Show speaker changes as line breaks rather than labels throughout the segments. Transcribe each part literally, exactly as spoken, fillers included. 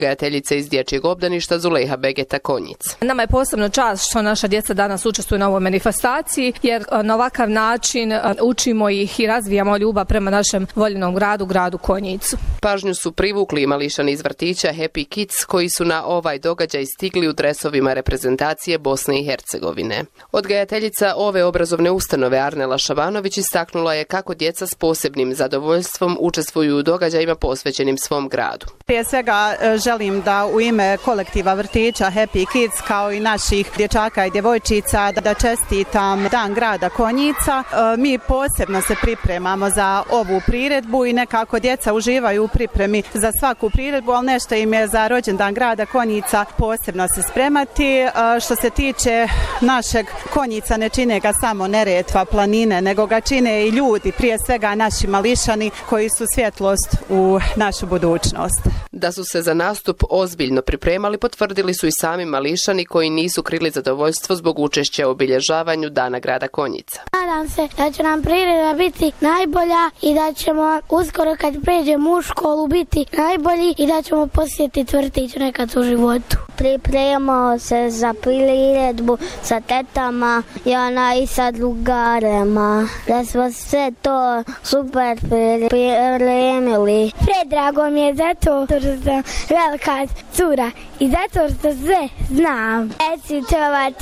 Gajateljica iz dječjeg obdaništa Zulejha Begeta Konjic.
Nama je posebno čast što naša djeca danas učestvuju na ovoj manifestaciji, jer na ovakav način učimo ih i razvijamo ljubav prema našem voljenom gradu, gradu Konjicu.
Pažnju su privukli i mališani iz vrtića Happy Kids koji su na ovaj događaj stigli u dresovima reprezentacije Bosne i Hercegovine. Odgajateljica ove obrazovne ustanove Arnela Šabanović istaknula je kako djeca s posebnim zadovoljstvom učestvuju u događajima posvećenim svom gradu.
Prije svega želim da u ime kolektiva vrtića Happy Kids kao i naših dječaka i djevojčica da čestitam Dan grada Konjica. Mi posebno se pripremamo za ovu priredbu i nekako djeca uživaju u pripremi za svaku priredbu, ali nešto im je za rođendan grada Konjica posebno se spremati. Što se tiče našeg Konjica, ne čine ga samo Neretva, planine, nego ga čine i ljudi, prije svega naši mališani koji su svjetlost u našu budućnost.
Da su se za nastup ozbiljno pripremali, potvrdili su i sami mališani koji nisu krili zadovoljstvo zbog učešća u obilježavanju Dana grada Konjica.
Nadam se da će nam priroda biti najbolja i da ćemo uskoro kad pređemo u školu biti najbolji i da ćemo posjetiti vrtić nekad u životu.
Pripremamo se za priredbu sa tetama i ona i sa drugarima. Da smo sve to super pripremili.
Predrago mi je zato što sam velika cura i zato što sve znam. Recitovat,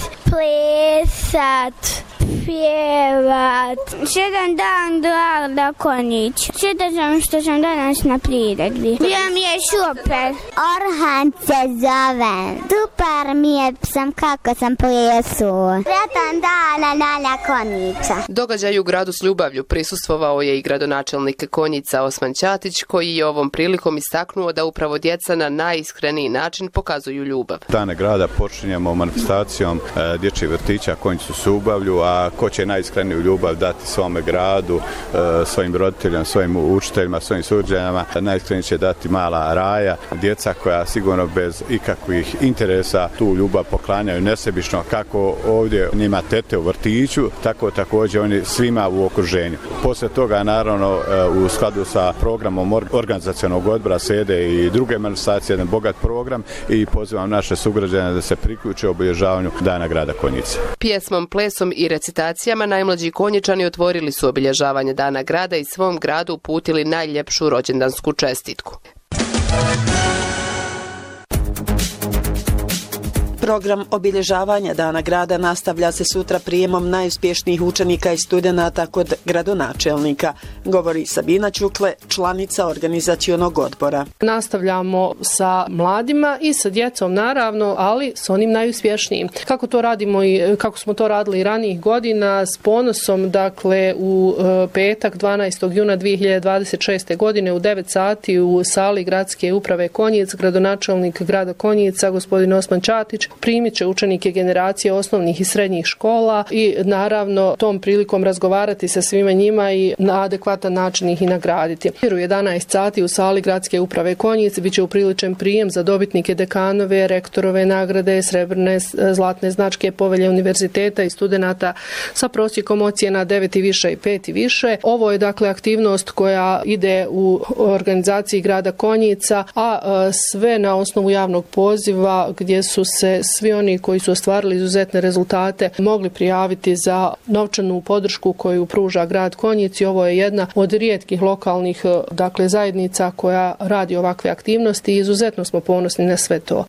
plesat, pjevat. Jedan dan grada Konjić. Četat sam što sam danas na priredbi. Bio mi je super.
Orhan se zove. Super mi je sam kako sam plesu. Sretan dan Nalja Konjića.
Događaju u gradu s ljubavlju prisustvovao je i gradonačelnik Konjica Osman Ćatić koji je ovom prilikom istaknuo da upravo djeca na najiskreniji način pokazuju ljubav.
Dane grada počinjemo manifestacijom e, dječjih vrtića Konjicu s ljubavlju, a ko će najiskreniju ljubav dati svome gradu, e, svojim roditeljima, svojim učiteljima, svojim suđenjama, najiskrenije će dati mala Raja, djeca koja sigurno bez ikakvih interesa tu ljubav poklanjaju nesebično, kako ovdje njima tete u vrtiću, tako također oni svima u okruženju. Poslije toga naravno u skladu sa programom organizacionog odbora slijede i druge manifestacije, jedan bogat program i pozivam naše sugrađane da se priključe obilježavanju Dana grada Konjice.
Pjesmom, plesom i recitacijama najmlađi Konjičani otvorili su obilježavanje Dana grada i svom gradu uputili najljepšu rođendansku čestitku.
Program obilježavanja Dana grada nastavlja se sutra prijemom najuspješnijih učenika i studenata kod gradonačelnika, govori Sabina Ćukle, članica organizacionog odbora.
Nastavljamo sa mladima i sa djecom naravno, ali s onim najuspješnijim. Kako to radimo i kako smo to radili i ranijih godina, s ponosom, dakle u petak dvanaestog juna dvije hiljade dvadeset šeste. godine u devet sati u sali gradske uprave Konjic, gradonačelnik grada Konjica, gospodin Osman Ćatić, primit će učenike generacije osnovnih i srednjih škola i naravno tom prilikom razgovarati sa svima njima i na adekvatan način ih i nagraditi. U jedanaest sati u sali gradske uprave Konjic biće upriličen prijem za dobitnike dekanove, rektorove nagrade, srebrne, zlatne značke, povelje univerziteta i studenata sa prosjekom ocjena devet i više i pet i više. Ovo je dakle aktivnost koja ide u organizaciji grada Konjica, a sve na osnovu javnog poziva gdje su se svi oni koji su ostvarili izuzetne rezultate mogli prijaviti za novčanu podršku koju pruža grad Konjic i ovo je jedna od rijetkih lokalnih dakle zajednica koja radi ovakve aktivnosti i izuzetno smo ponosni na sve to.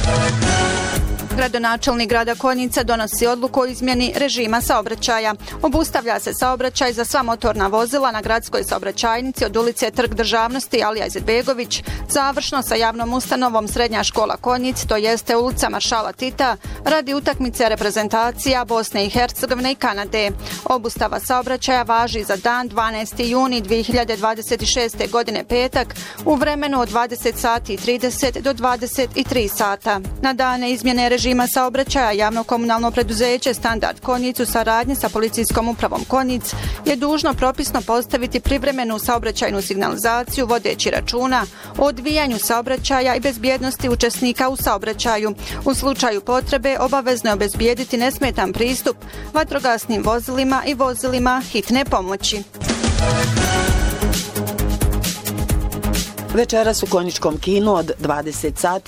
Gradonačelnik grada Konjica donosi odluku o izmjeni režima saobraćaja. Obustavlja se saobraćaj za sva motorna vozila na gradskoj saobraćajnici od ulice Trg državnosti Alija Izetbegović, završno sa javnom ustanovom Srednja škola Konjic, to jeste ulica Maršala Tita, radi utakmice reprezentacija Bosne i Hercegovine i Kanade. Obustava saobraćaja važi za dan dvanaesti juni dvije hiljade dvadeset šeste. godine petak u vremenu od dvadeset sati i trideset do dvadeset tri sata. Na dane izmjene režima saobraćaja javno komunalno preduzeće Standard Konjic u saradnji sa policijskom upravom Konjic je dužno propisno postaviti privremenu saobraćajnu signalizaciju vodeći računa o odvijanju saobraćaja i bezbjednosti učesnika u saobraćaju. U slučaju potrebe obavezno je obezbijediti nesmetan pristup vatrogasnim vozilima i vozilima hitne pomoći.
Večeras u Konjičkom kinu od dvadeset sati